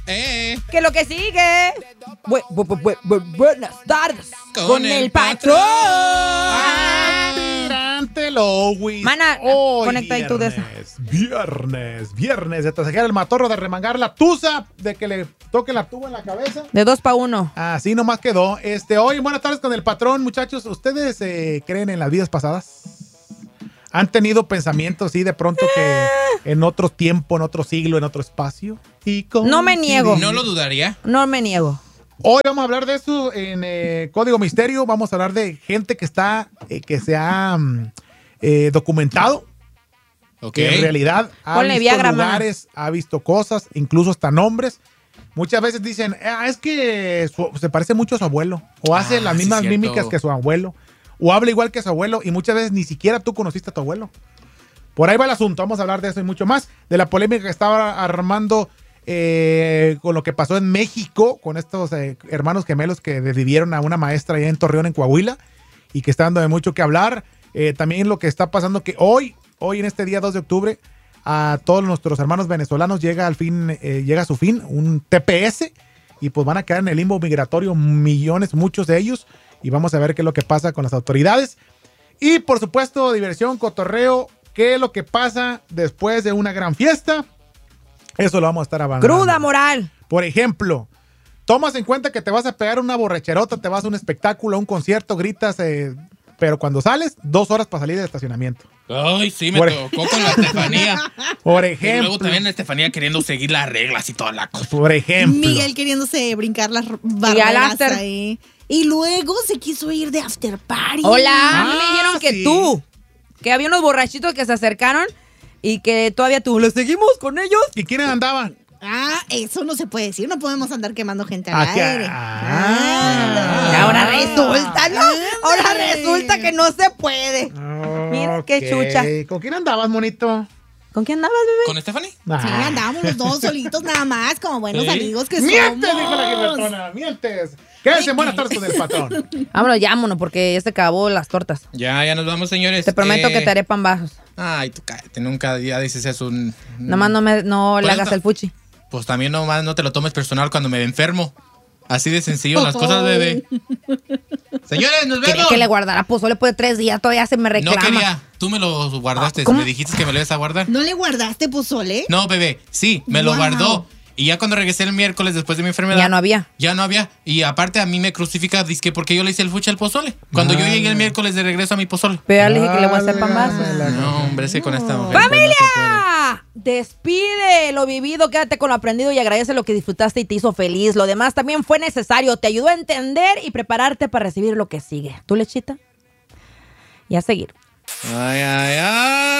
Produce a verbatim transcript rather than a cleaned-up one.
Eh. Que lo que sigue. Bu- bu- bu- bu- bu- buenas tardes. Con Con, el el patrón. Aspirante Lois. Mana, Hoy conecta ahí tú de esa. Viernes, viernes, de sacar el matorro, de remangar la tusa, de que le toque la tuba en la cabeza. De dos pa' uno. Así nomás quedó. Este, hoy, buenas tardes con el patrón, muchachos. ¿Ustedes eh, creen en las vidas pasadas? ¿Han tenido pensamientos, sí, de pronto que en otro tiempo, en otro siglo, en otro espacio? Y No me niego. No lo dudaría. No me niego. Hoy vamos a hablar de eso en eh, Código Misterio. Vamos a hablar de gente que está, eh, que se ha mm, eh, documentado. Ok. Que en realidad ha Ponle visto Viagra, mana. lugares, ha visto cosas, incluso hasta nombres. Muchas veces dicen, ah, es que su- se parece mucho a su abuelo. O hace Ah, las sí, mismas cierto. mímicas que su abuelo. O habla igual que su abuelo. Y muchas veces ni siquiera tú conociste a tu abuelo. Por ahí va el asunto. Vamos a hablar de eso y mucho más. De la polémica que estaba armando eh, con lo que pasó en México, con estos eh, hermanos gemelos que desvivieron a una maestra allá en Torreón, en Coahuila, y que está dando de mucho que hablar. Eh, también lo que está pasando que hoy, hoy en este día dos de octubre, a todos nuestros hermanos venezolanos llega al fin, eh, llega a su fin un T P S, y pues van a quedar en el limbo migratorio millones, muchos de ellos, y vamos a ver qué es lo que pasa con las autoridades. Y por supuesto, diversión, cotorreo, qué es lo que pasa después de una gran fiesta. Eso lo vamos a estar avanzando. Cruda moral. Por ejemplo, tomas en cuenta que te vas a pegar una borracherota, te vas a un espectáculo, a un concierto, gritas, eh, pero cuando sales, dos horas para salir del estacionamiento. Ay, sí, me Por- tocó con la Estefanía. Por Y ejemplo. luego también la Estefanía queriendo seguir las reglas y toda la cosa. Por ejemplo. Miguel queriéndose brincar las Y al barreras after. ahí. Y luego se quiso ir de after party. Hola, a mí Ah, me dijeron que sí. tú, que había unos borrachitos que se acercaron y que todavía tú, ¿los seguimos con ellos? ¿Y quiénes andaban? Ah, eso no se puede decir. No podemos andar quemando gente al Ah, que- aire. ah. Y ahora resulta, ¿no? Ahora Ándale. resulta que no se puede. Mira qué Ok. chucha. ¿Con quién andabas, monito? ¿Con quién andabas, bebé? ¿Con Stephanie? Sí, Ah. andábamos los dos solitos nada más, como buenos Sí. amigos que ¡Mientes, somos. dijo la Gilbertona! ¡Mientes! Quédense en buenas tardes con el patrón. Vámonos, llámonos, porque ya se acabó las tortas. Ya, ya nos vamos, señores. Te prometo Eh, que te haré pan bajos. Ay, tú cállate, nunca día dices eso. un- Nomás no, me, no le Pues hagas no. el fuchi. Pues también nomás no te lo tomes personal cuando me enfermo. Así de sencillo las cosas, bebé. Señores, nos Quería vemos. que le guardara pozole después de tres días, todavía se me No reclama. quería. Tú me lo guardaste. ¿Cómo? Me dijiste que me lo ibas a guardar. ¿No le guardaste pozole? No, bebé. Sí, me lo Wow. guardó. Y ya cuando regresé el miércoles después de mi enfermedad. Ya no había. Ya no había. Y aparte a mí me crucifica, dice porque yo le hice el fuchi al pozole. Cuando yo llegué el miércoles de regreso a mi pozole. Pero ya le dije que le voy a hacer pan bajos. Válgame. No, hombre, ese con esta mujer. pues, no se puede. ¡Familia! Despide lo vivido, quédate con lo aprendido y agradece lo que disfrutaste y te hizo feliz. Lo demás también fue necesario, te ayudó a entender y prepararte para recibir lo que sigue. ¿Tú, Lechita? Y a seguir. Ay, ay, ay.